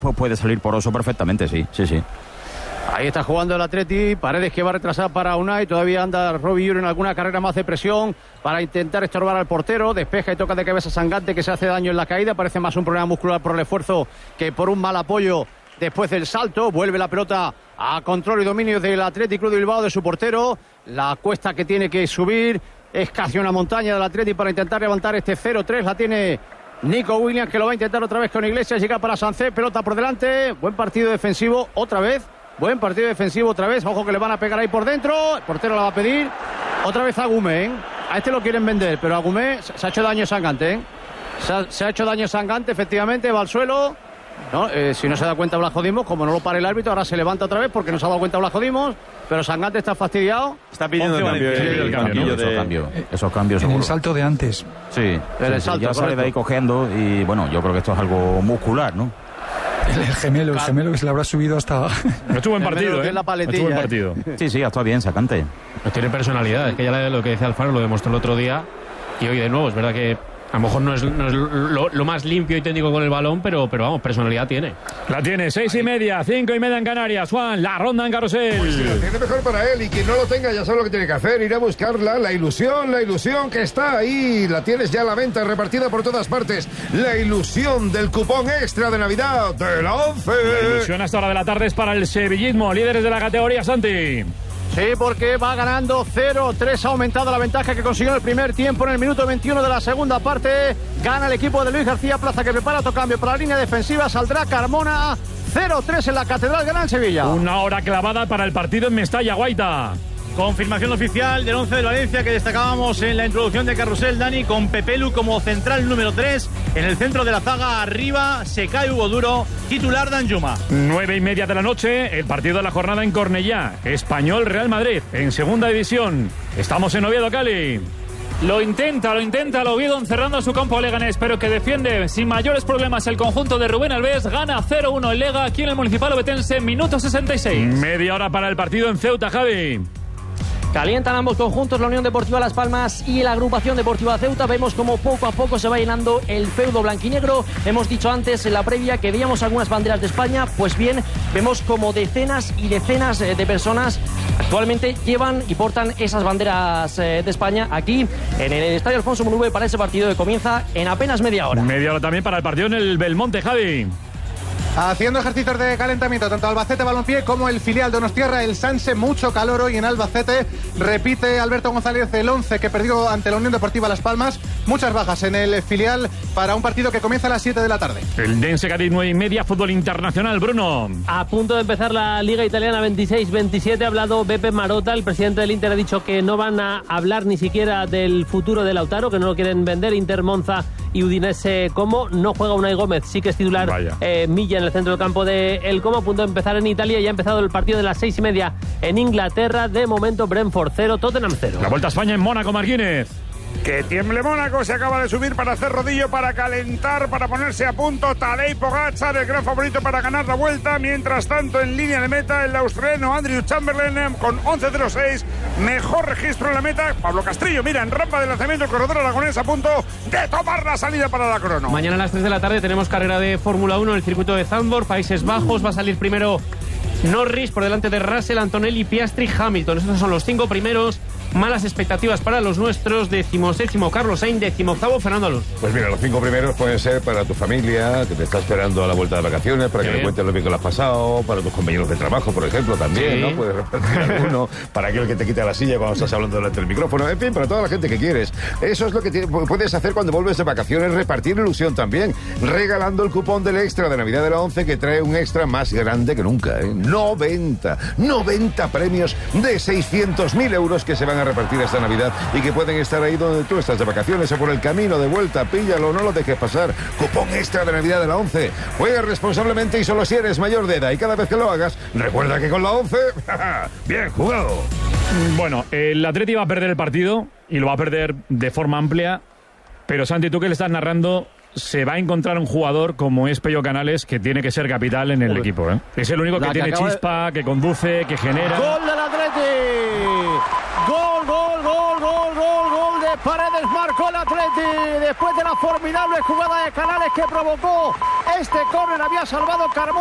pues puede salir poroso perfectamente, sí. Ahí está jugando el Atleti, Paredes que va a retrasar para Unai, todavía anda Robbie Ure en alguna carrera más de presión para intentar estorbar al portero, despeja y toca de cabeza Sangante que se hace daño en la caída, parece más un problema muscular por el esfuerzo que por un mal apoyo después del salto, vuelve la pelota a control y dominio del Athletic Club de Bilbao, de su portero, la cuesta que tiene que subir, es casi una montaña del Atleti para intentar levantar este 0-3, la tiene Nico Williams que lo va a intentar otra vez con Iglesias, llega para Sancet, pelota por delante, buen partido defensivo otra vez, ojo que le van a pegar ahí por dentro, el portero la va a pedir, otra vez a Agumé, a este lo quieren vender, pero Agumé se ha hecho daño Sangante, se ha hecho daño Sangante, efectivamente, va al suelo, ¿no? Si no se da cuenta Blas Dimos, como no lo para el árbitro, ahora se levanta otra vez porque no se ha dado cuenta Blas Dimos, pero Sangante está fastidiado. Está pidiendo el cambio. Esos cambios en el salto de antes. Sí, el salto, ya sale de ahí cojeando y bueno, yo creo que esto es algo muscular, ¿no? El gemelo que se le habrá subido hasta... No estuvo en partido, ¿eh? No estuvo en partido. Sí, ha estado bien, Sangante. No tiene personalidad, es que ya lo que decía Alfaro lo demostró el otro día y hoy de nuevo, es verdad que a lo mejor no es lo más limpio y técnico con el balón, pero vamos, personalidad tiene. La tiene, 6:30, 5:30 en Canarias. Juan, la ronda en Carrusel. Pues si lo tiene mejor para él y quien no lo tenga ya sabe lo que tiene que hacer, ir a buscarla, la ilusión que está ahí, la tienes ya a la venta, repartida por todas partes. La ilusión del cupón extra de Navidad de la 11. La ilusión hasta hora de la tarde es para el sevillismo, líderes de la categoría, Santi. Sí, porque va ganando 0-3, ha aumentado la ventaja que consiguió en el primer tiempo en el minuto 21 de la segunda parte. Gana el equipo de Luis García Plaza que prepara otro cambio para la línea defensiva, saldrá Carmona. 0-3 en la Catedral Gran Sevilla. Una hora clavada para el partido en Mestalla, Guaita. Confirmación oficial del 11 de Valencia que destacábamos en la introducción de Carrusel, Dani, con Pepelu como central número 3. En el centro de la zaga arriba se cae Hugo Duro, titular Danjuma. 9:30 de la noche, el partido de la jornada en Cornellá. Español Real Madrid, en segunda división. Estamos en Oviedo, Cali. Lo intenta el Oviedo encerrando su campo a Leganés, pero que defiende sin mayores problemas el conjunto de Rubén Alves. Gana 0-1 el Lega aquí en el Municipal Ovetense, minuto 66. Media hora para el partido en Ceuta, Javi. Calientan ambos conjuntos, la Unión Deportiva Las Palmas y la Agrupación Deportiva Ceuta. Vemos como poco a poco se va llenando el feudo blanquinegro. Hemos dicho antes en la previa que veíamos algunas banderas de España. Pues bien, vemos como decenas y decenas de personas actualmente llevan y portan esas banderas de España aquí en el Estadio Alfonso Munuve para ese partido que comienza en apenas media hora. Media hora también para el partido en el Belmonte, Javi. Haciendo ejercicios de calentamiento, tanto Albacete Balompié como el filial Donostiarra, el Sanse, mucho calor hoy en Albacete. Repite Alberto González el 11 que perdió ante la Unión Deportiva Las Palmas. Muchas bajas en el filial para un partido que comienza a las 7 de la tarde. El Dense Cádiz 9:30, fútbol internacional, Bruno. A punto de empezar la Liga Italiana 26-27, ha hablado Beppe Marotta, el presidente del Inter ha dicho que no van a hablar ni siquiera del futuro de Lautaro, que no lo quieren vender. Inter, Monza y Udinese Como. No juega Unai Gómez, sí que es titular Milla en el centro del campo de El Como. A punto de empezar en Italia, ya ha empezado el partido de las 6:30 en Inglaterra. De momento Brentford 0, Tottenham 0. La Vuelta a España en Mónaco, Marquínez. Que tiemble Mónaco, se acaba de subir para hacer rodillo, para calentar, para ponerse a punto. Tadej Pogačar, el gran favorito para ganar la Vuelta. Mientras tanto, en línea de meta, el australiano Andrew Chamberlain con 11.06. Mejor registro en la meta. Pablo Castrillo, mira, en rampa de lanzamiento, el corredor aragonés a punto de tomar la salida para la crono. Mañana a las 3 de la tarde tenemos carrera de Fórmula 1 en el circuito de Zandvoort, Países Bajos. Va a salir primero Norris por delante de Russell, Antonelli, Piastri, Hamilton. Estos son los 5 primeros. Malas expectativas para los nuestros. 17º Carlos Sainz, 18º Fernando Alonso. Pues mira, los 5 primeros pueden ser para tu familia, que te está esperando a la vuelta de vacaciones, para que le cuentes lo bien que lo has pasado, para tus compañeros de trabajo, por ejemplo, también, ¿no? Puedes repartir alguno, para aquel que te quita la silla cuando estás hablando delante del micrófono, en fin, para toda la gente que quieres. Eso es lo que puedes hacer cuando vuelves de vacaciones, repartir ilusión también, regalando el cupón del extra de Navidad de la 11, que trae un extra más grande que nunca, ¿eh? 90 premios de 600.000 euros que se van a repartir esta Navidad y que pueden estar ahí donde tú estás de vacaciones o por el camino de vuelta. Píllalo, no lo dejes pasar. Cupón extra de Navidad de la 11. Juega responsablemente y solo si eres mayor de edad, y cada vez que lo hagas, recuerda que con la 11, bien jugado. Bueno, el Atleti va a perder el partido y lo va a perder de forma amplia, pero Santi, tú que le estás narrando, se va a encontrar un jugador como es Pello Canales que tiene que ser capital en el equipo, ¿eh? Es el único que tiene chispa, que conduce, que genera. ¡Gol del Atleti! ¡Gol de Paredes! Marcó el Atleti después de la formidable jugada de Canales que provocó Este córner había salvado Carmona.